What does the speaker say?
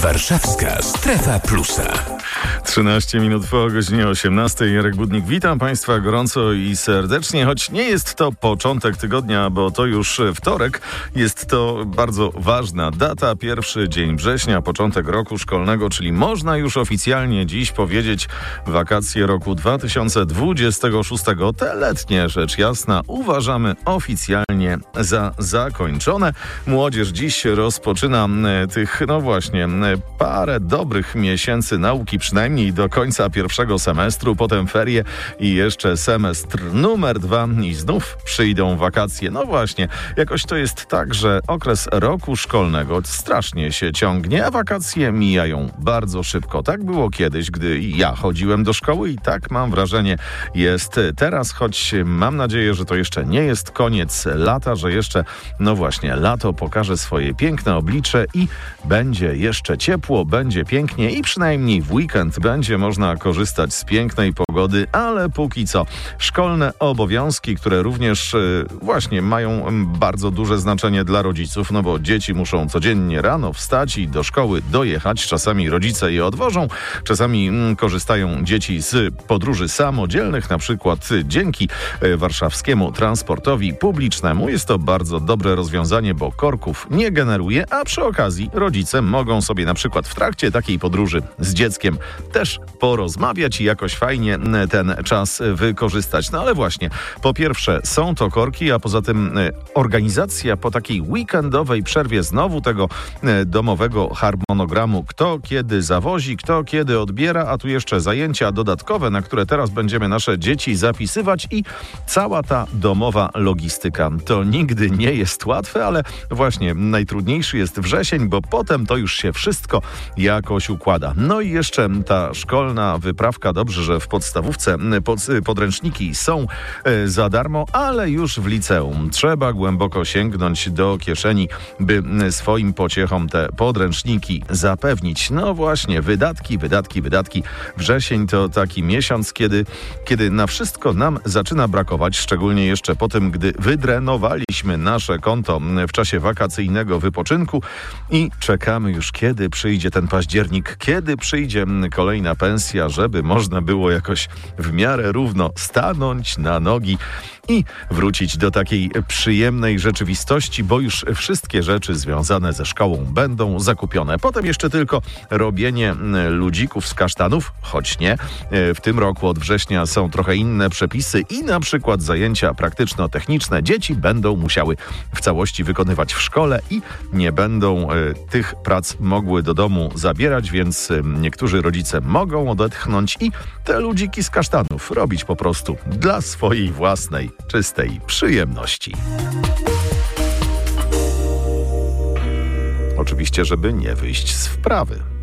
Warszawska Strefa Plusa. 13 minut po godzinie 18. Jarek Budnik, witam Państwa gorąco i serdecznie, choć nie jest to początek tygodnia, bo to już wtorek. Jest to bardzo ważna data, pierwszy dzień września, początek roku szkolnego, czyli można już oficjalnie dziś powiedzieć wakacje roku 2026. Te letnie, rzecz jasna, uważamy oficjalnie za zakończone. Młodzież dziś rozpoczyna tych, parę dobrych miesięcy nauki, przynajmniej do końca pierwszego semestru, potem ferie i jeszcze semestr numer 2 i znów przyjdą wakacje. No właśnie, jakoś to jest tak, że okres roku szkolnego strasznie się ciągnie, a wakacje mijają bardzo szybko. Tak było kiedyś, gdy ja chodziłem do szkoły i tak mam wrażenie jest teraz, choć mam nadzieję, że to jeszcze nie jest koniec lata, że jeszcze, lato pokaże swoje piękne oblicze i będzie jeszcze ciepło, będzie pięknie i przynajmniej w weekend będzie można korzystać z pięknej pogody, ale póki co szkolne obowiązki, które również mają bardzo duże znaczenie dla rodziców, bo dzieci muszą codziennie rano wstać i do szkoły dojechać. Czasami rodzice je odwożą, czasami korzystają dzieci z podróży samodzielnych, na przykład dzięki warszawskiemu transportowi publicznemu. Jest to bardzo dobre rozwiązanie, bo korków nie generuje, a przy okazji rodzice mogą sobie na przykład w trakcie takiej podróży z dzieckiem też porozmawiać i jakoś fajnie ten czas wykorzystać. No ale właśnie, po pierwsze są to korki, a poza tym organizacja po takiej weekendowej przerwie znowu tego domowego harmonogramu, kto kiedy zawozi, kto kiedy odbiera, a tu jeszcze zajęcia dodatkowe, na które teraz będziemy nasze dzieci zapisywać i cała ta domowa logistyka. To nigdy nie jest łatwe, ale właśnie najtrudniejszy jest wrzesień, bo potem to już się wszystko jakoś układa. No i jeszcze ta szkolna wyprawka. Dobrze, że w podstawówce podręczniki są za darmo, ale już w liceum trzeba głęboko sięgnąć do kieszeni, by swoim pociechom te podręczniki zapewnić. No właśnie, wydatki. Wrzesień to taki miesiąc, kiedy na wszystko nam zaczyna brakować, szczególnie jeszcze po tym, gdy wydrenowaliśmy nasze konto w czasie wakacyjnego wypoczynku i czekamy już, kiedy przyjdzie ten październik, kiedy przyjdzie kolejna pensja, żeby można było jakoś w miarę równo stanąć na nogi i wrócić do takiej przyjemnej rzeczywistości, bo już wszystkie rzeczy związane ze szkołą będą zakupione. Potem jeszcze tylko robienie ludzików z kasztanów, choć nie. W tym roku od września są trochę inne przepisy i na przykład zajęcia praktyczno-techniczne dzieci będą musiały w całości wykonywać w szkole i nie będą tych prac mogły do domu zabierać, więc niektórzy rodzice mogą odetchnąć i te ludziki z kasztanów robić po prostu dla swojej własnej, czystej przyjemności. Oczywiście, żeby nie wyjść z wprawy.